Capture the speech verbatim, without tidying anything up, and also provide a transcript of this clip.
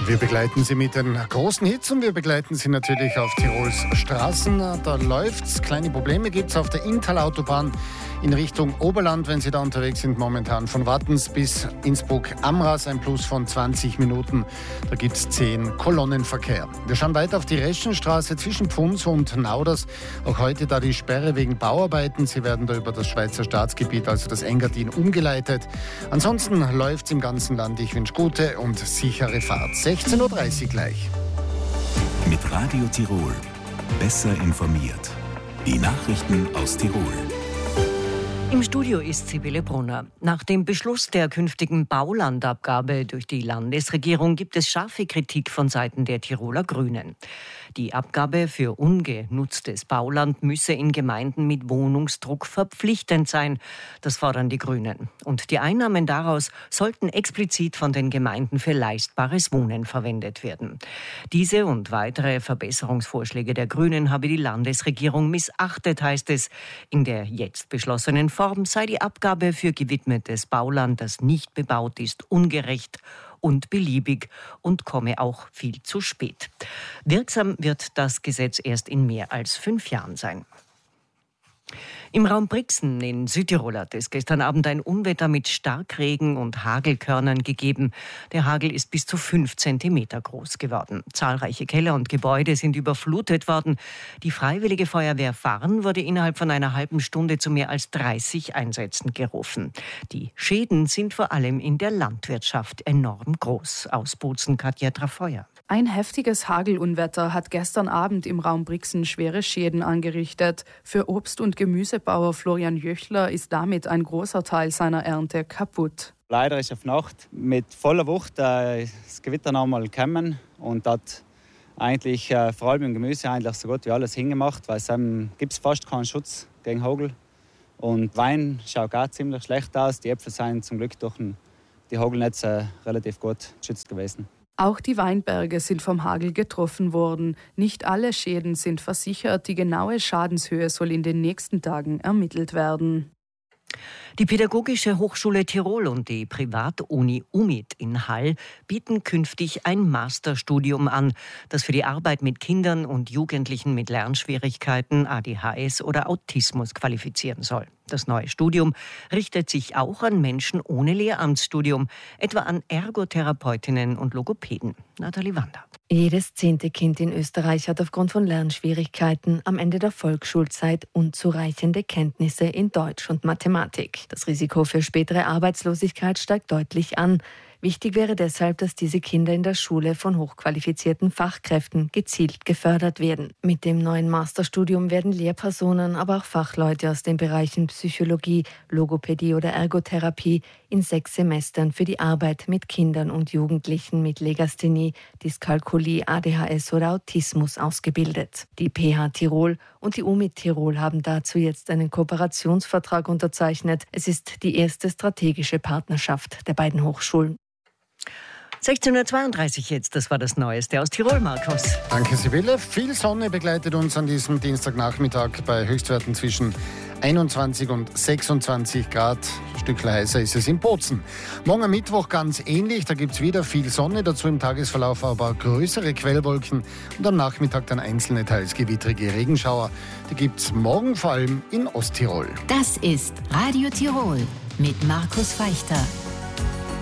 Wir begleiten Sie mit den großen Hits und wir begleiten Sie natürlich auf Tirols Straßen. Da läuft's. Kleine Probleme gibt's auf der Inntal-Autobahn in Richtung Oberland, wenn Sie da unterwegs sind. Momentan von Wattens bis Innsbruck-Amras ein Plus von zwanzig Minuten. Da gibt's zehn Kolonnenverkehr. Wir schauen weiter auf die Reschenstraße zwischen Pfunds und Nauders. Auch heute da die Sperre wegen Bauarbeiten. Sie werden da über das Schweizer Staatsgebiet, also das Engadin, umgeleitet. Ansonsten läuft's im ganzen Land. Ich wünsche gute und sichere Fahrt. sechzehn Uhr dreißig gleich. Mit Radio Tirol. Besser informiert. Die Nachrichten aus Tirol. Im Studio ist Sibylle Brunner. Nach dem Beschluss der künftigen Baulandabgabe durch die Landesregierung gibt es scharfe Kritik von Seiten der Tiroler Grünen. Die Abgabe für ungenutztes Bauland müsse in Gemeinden mit Wohnungsdruck verpflichtend sein. Das fordern die Grünen. Und die Einnahmen daraus sollten explizit von den Gemeinden für leistbares Wohnen verwendet werden. Diese und weitere Verbesserungsvorschläge der Grünen habe die Landesregierung missachtet, heißt es. In der jetzt beschlossenen Form sei die Abgabe für gewidmetes Bauland, das nicht bebaut ist, ungerecht und beliebig und komme auch viel zu spät. Wirksam wird das Gesetz erst in mehr als fünf Jahren sein. Im Raum Brixen in Südtirol hat es gestern Abend ein Unwetter mit Starkregen und Hagelkörnern gegeben. Der Hagel ist bis zu fünf Zentimeter groß geworden. Zahlreiche Keller und Gebäude sind überflutet worden. Die Freiwillige Feuerwehr Farn wurde innerhalb von einer halben Stunde zu mehr als dreißig Einsätzen gerufen. Die Schäden sind vor allem in der Landwirtschaft enorm groß. Aus Bozen Katja Trafeuer. Ein heftiges Hagelunwetter hat gestern Abend im Raum Brixen schwere Schäden angerichtet. Für Obst- und Gemüsebauer Florian Jöchler ist damit ein großer Teil seiner Ernte kaputt. Leider ist auf Nacht mit voller Wucht äh, das Gewitter noch einmal gekommen und hat eigentlich äh, vor allem im Gemüse eigentlich so gut wie alles hingemacht, weil es ähm, gibt fast keinen Schutz gegen Hagel. Und Wein schaut auch ziemlich schlecht aus. Die Äpfel sind zum Glück durch die Hagelnetze relativ gut geschützt gewesen. Auch die Weinberge sind vom Hagel getroffen worden. Nicht alle Schäden sind versichert. Die genaue Schadenshöhe soll in den nächsten Tagen ermittelt werden. Die Pädagogische Hochschule Tirol und die Privatuni UMIT in Hall bieten künftig ein Masterstudium an, das für die Arbeit mit Kindern und Jugendlichen mit Lernschwierigkeiten, A D H S oder Autismus qualifizieren soll. Das neue Studium richtet sich auch an Menschen ohne Lehramtsstudium, etwa an Ergotherapeutinnen und Logopäden. Nathalie Wander. Jedes zehnte Kind in Österreich hat aufgrund von Lernschwierigkeiten am Ende der Volksschulzeit unzureichende Kenntnisse in Deutsch und Mathematik. Das Risiko für spätere Arbeitslosigkeit steigt deutlich an. Wichtig wäre deshalb, dass diese Kinder in der Schule von hochqualifizierten Fachkräften gezielt gefördert werden. Mit dem neuen Masterstudium werden Lehrpersonen, aber auch Fachleute aus den Bereichen Psychologie, Logopädie oder Ergotherapie in sechs Semestern für die Arbeit mit Kindern und Jugendlichen mit Legasthenie, Dyskalkulie, A D H S oder Autismus ausgebildet. Die P H Tirol und die UMIT Tirol haben dazu jetzt einen Kooperationsvertrag unterzeichnet. Es ist die erste strategische Partnerschaft der beiden Hochschulen. sechzehn Uhr zweiunddreißig jetzt, das war das Neueste aus Tirol, Markus. Danke, Sibylle. Viel Sonne begleitet uns an diesem Dienstagnachmittag bei Höchstwerten zwischen einundzwanzig und sechsundzwanzig Grad. Ein Stückchen heißer ist es in Bozen. Morgen am Mittwoch ganz ähnlich, da gibt es wieder viel Sonne, dazu im Tagesverlauf aber größere Quellwolken und am Nachmittag dann einzelne, teils gewittrige Regenschauer. Die gibt es morgen vor allem in Osttirol. Das ist Radio Tirol mit Markus Feichter.